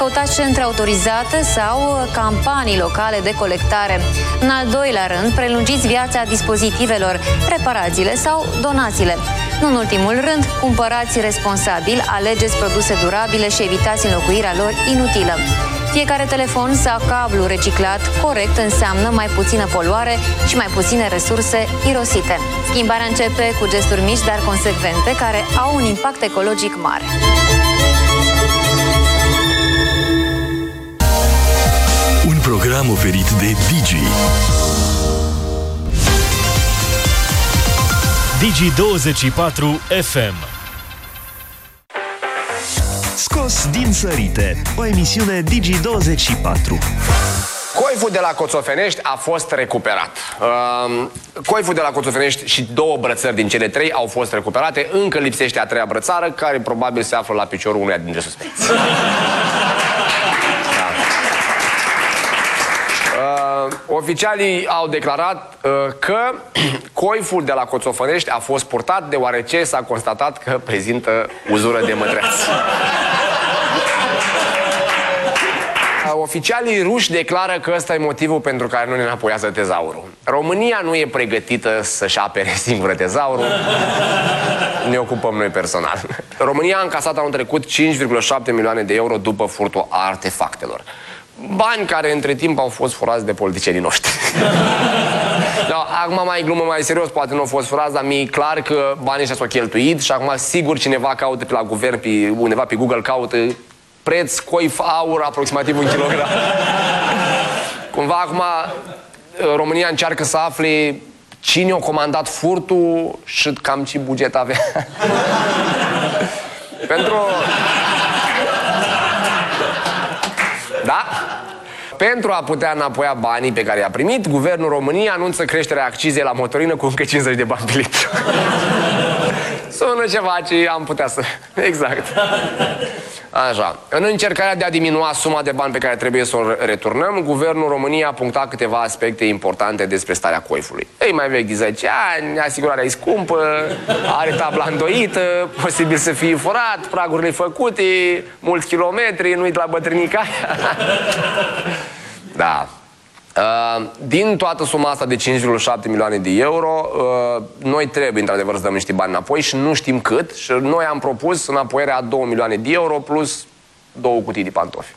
Căutați centre autorizate sau campanii locale de colectare. În al doilea rând, prelungiți viața dispozitivelor, reparațiile sau donațiile. Nu în ultimul rând, cumpărați responsabil, alegeți produse durabile și evitați înlocuirea lor inutilă. Fiecare telefon sau cablu reciclat corect înseamnă mai puțină poluare și mai puține resurse irosite. Schimbarea începe cu gesturi mici, dar consecvente, care au un impact ecologic mare. Un program oferit de Digi. Digi24 FM. Scos din sărite, o emisiune Digi24. Coiful de la Coțofenești a fost recuperat. Coiful de la Coțofenești și 2 brățări din cele 3 au fost recuperate. Încă lipsește a 3-a brățară, care probabil se află la piciorul uneia dintre suspecți. Oficialii au declarat că coiful de la Coțofenești a fost purtat deoarece s-a constatat că prezintă uzură de mătreați. Oficialii ruși declară că ăsta e motivul pentru care nu ne înapoiază tezaurul. România nu e pregătită să-și apere singură tezaurul. Ne ocupăm noi personal. România a încasat anul trecut 5,7 milioane de euro după furtul artefactelor. Bani care între timp au fost furați de politicienii noștri. Acum mai glumă, mai serios, poate nu au fost furați, dar mi-e clar că banii ăștia s-au cheltuit și acum sigur cineva caută pe la guvern, undeva pe Google caută preț coif aur aproximativ 1 kilogram. Cumva acum România încearcă să afle cine a comandat furtul și cam ce buget avea. Pentru a putea înapoia banii pe care i-a primit, Guvernul României anunță creșterea accizei la motorină cu încă 50 de bani pe litru. Sună ceva ce am putea să... Exact. Așa. În încercarea de a diminua suma de bani pe care trebuie să o returnăm, Guvernul României a punctat câteva aspecte importante despre starea coifului. Ei mai vechi de 10 ani, asigurarea e scumpă, are tabla îndoită, posibil să fie furat, pragurile făcute, mulți kilometri, nu-i de la bătrânica aia. Da. Din toată suma asta de 5,7 milioane de euro, noi trebuie într-adevăr să dăm niște bani înapoi și nu știm cât. Și noi am propus înapoierea a 2 milioane de euro plus 2 cutii de pantofi.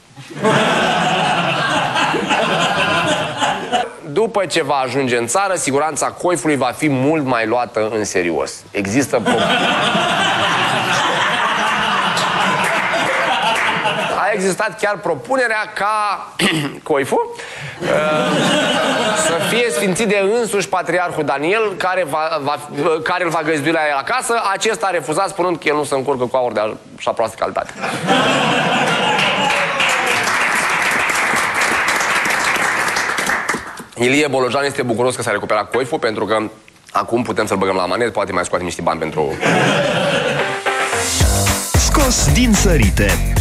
După ce va ajunge în țară, siguranța coifului va fi mult mai luată în serios. Există a existat chiar propunerea ca coiful să fie sfințit de însuși Patriarhul Daniel, care îl va găzdui la el acasă. Acesta a refuzat, spunând că el nu se încurcă cu aur de așa proastă calitate. Ilie Bolojan este bucuros că s-a recuperat coiful, pentru că acum putem să-l băgăm la manet, poate mai scoatem niște bani pentru... Scos din sărite.